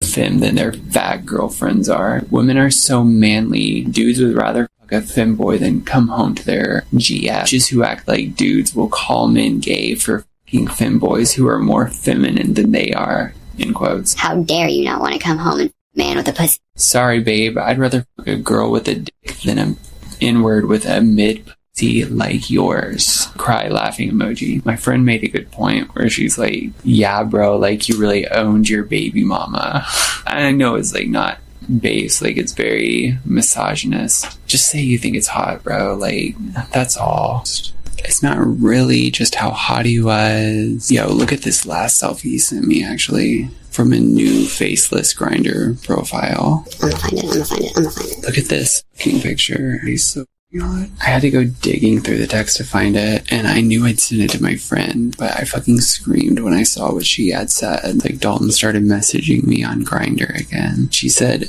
femme than their fat girlfriends are. Women are so manly. Dudes would rather fuck a femboy than come home to their GF. Just who act like dudes will call men gay for fucking femboys who are more feminine than they are. In quotes. How dare you not want to come home and man with a pussy? Sorry, babe. I'd rather fuck a girl with a dick than an N-word with a mid pussy like yours. Cry laughing emoji. My friend made a good point where she's like, yeah, bro, like you really owned your baby mama. I know it's like not base, like it's very misogynist. Just say you think it's hot, bro. Like, that's all. It's not really just how hot he was. Yo, look at this last selfie he sent me, actually, from a new faceless Grindr profile. I'm gonna find it. Look at this fucking picture. He's so hot. I had to go digging through the text to find it, and I knew I'd send it to my friend, but I fucking screamed when I saw what she had said. Like, Dalton started messaging me on Grindr again. She said,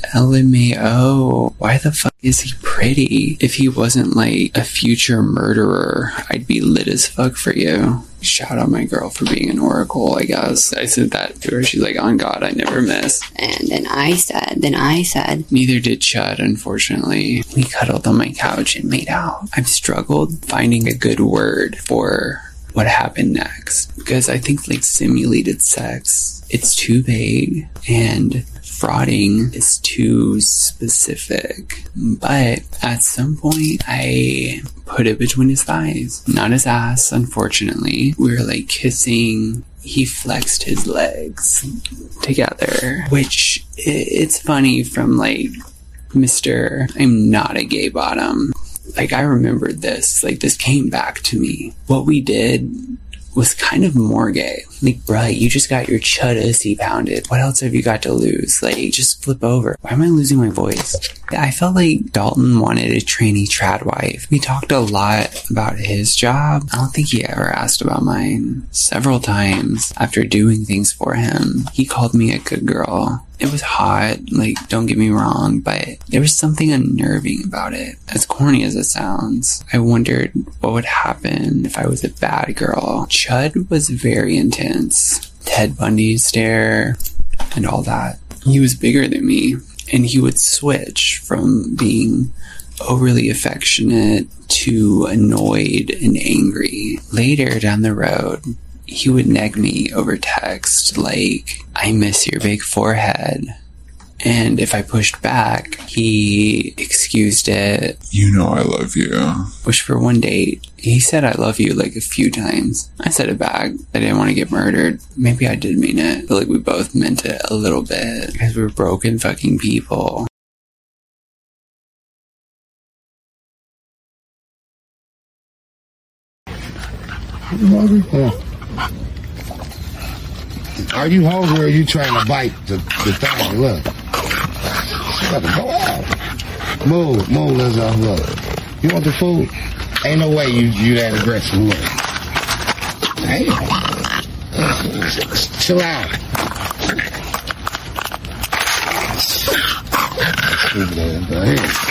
LMAO, why the fuck is he pretty? If he wasn't like a future murderer, I'd be lit as fuck for you. Shout out my girl for being an oracle, I guess. I said that to her. She's like, on God, I never miss. And then I said, neither did Chud, unfortunately. We cuddled on my couch and made out. I've struggled finding a good word for what happened next, because I think like simulated sex, it's too vague, and frauding is too specific. But at some point, I put it between his thighs. Not his ass, unfortunately. We were like kissing. He flexed his legs together, which it's funny from like Mr. I'm not a gay bottom. Like, I remembered this. Like, this came back to me. What we did was kind of more gay. Like, bruh, you just got your chud-ussy pounded. What else have you got to lose? Like, just flip over. Why am I losing my voice? I felt like Dalton wanted a trainee trad wife. We talked a lot about his job. I don't think he ever asked about mine. Several times after doing things for him, he called me a good girl. It was hot, like, don't get me wrong, but there was something unnerving about it. As corny as it sounds, I wondered what would happen if I was a bad girl. Chud was very intense. Ted Bundy stare and all that. He was bigger than me, and he would switch from being overly affectionate to annoyed and angry. Later down the road, he would neg me over text like, I miss your big forehead. And if I pushed back, he excused it. You know I love you. Which for one date, he said I love you like a few times. I said it back. I didn't want to get murdered. Maybe I did mean it. But like we both meant it a little bit. Because we're broken fucking people. Are you hungry or are you trying to bite the thing? Look. Go out. Move, let's go. Look. You want the food? Ain't no way you that aggressive. Look. Hey. Chill out. Go ahead.